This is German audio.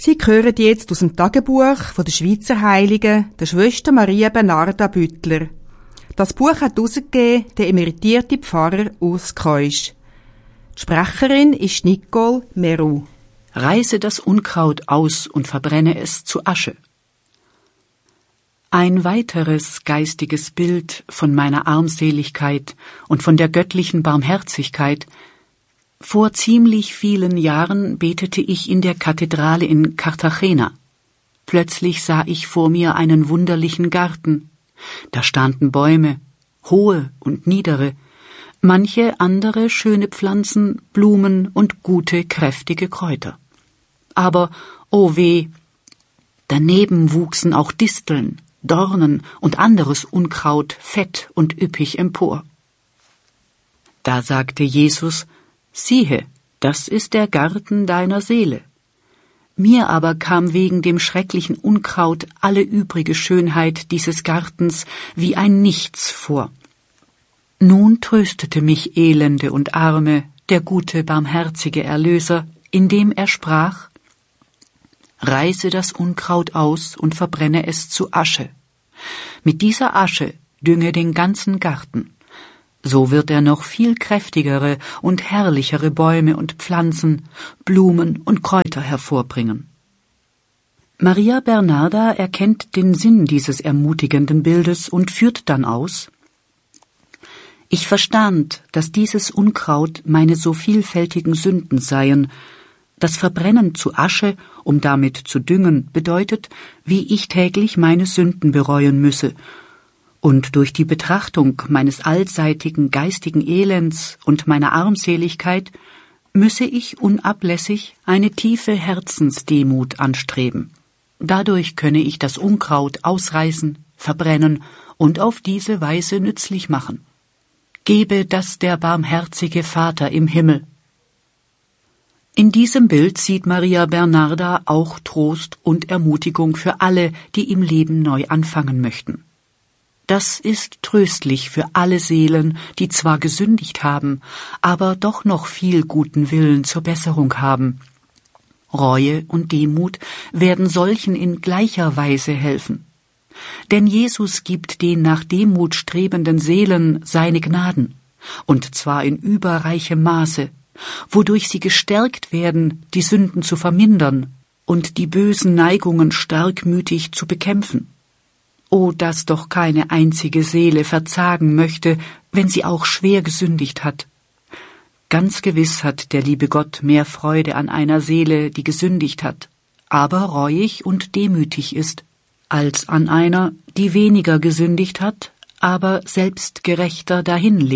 Sie hören jetzt aus dem Tagebuch von der Schweizer Heiligen, der Schwester Maria Bernarda Büttler. Das Buch hat herausgegeben der emeritierte Pfarrer Urs Keusch. Die Sprecherin ist Nicole Meru. Reiße das Unkraut aus und verbrenne es zu Asche. Ein weiteres geistiges Bild von meiner Armseligkeit und von der göttlichen Barmherzigkeit. Vor ziemlich vielen Jahren betete ich in der Kathedrale in Cartagena. Plötzlich sah ich vor mir einen wunderlichen Garten. Da standen Bäume, hohe und niedere, manche andere schöne Pflanzen, Blumen und gute, kräftige Kräuter. Aber, oh weh, daneben wuchsen auch Disteln, Dornen und anderes Unkraut fett und üppig empor. Da sagte Jesus: Siehe, das ist der Garten deiner Seele. Mir aber kam wegen dem schrecklichen Unkraut alle übrige Schönheit dieses Gartens wie ein Nichts vor. Nun tröstete mich Elende und Arme der gute, barmherzige Erlöser, indem er sprach: Reiße das Unkraut aus und verbrenne es zu Asche. Mit dieser Asche dünge den ganzen Garten. So wird er noch viel kräftigere und herrlichere Bäume und Pflanzen, Blumen und Kräuter hervorbringen. Maria Bernarda erkennt den Sinn dieses ermutigenden Bildes und führt dann aus: Ich verstand, dass dieses Unkraut meine so vielfältigen Sünden seien. Das Verbrennen zu Asche, um damit zu düngen, bedeutet, wie ich täglich meine Sünden bereuen müsse. Und durch die Betrachtung meines allseitigen geistigen Elends und meiner Armseligkeit müsse ich unablässig eine tiefe Herzensdemut anstreben. Dadurch könne ich das Unkraut ausreißen, verbrennen und auf diese Weise nützlich machen. Gebe das der barmherzige Vater im Himmel. In diesem Bild sieht Maria Bernarda auch Trost und Ermutigung für alle, die im Leben neu anfangen möchten. Das ist tröstlich für alle Seelen, die zwar gesündigt haben, aber doch noch viel guten Willen zur Besserung haben. Reue und Demut werden solchen in gleicher Weise helfen. Denn Jesus gibt den nach Demut strebenden Seelen seine Gnaden, und zwar in überreichem Maße, wodurch sie gestärkt werden, die Sünden zu vermindern und die bösen Neigungen starkmütig zu bekämpfen. Oh, dass doch keine einzige Seele verzagen möchte, wenn sie auch schwer gesündigt hat. Ganz gewiss hat der liebe Gott mehr Freude an einer Seele, die gesündigt hat, aber reuig und demütig ist, als an einer, die weniger gesündigt hat, aber selbst gerechter dahin lebt.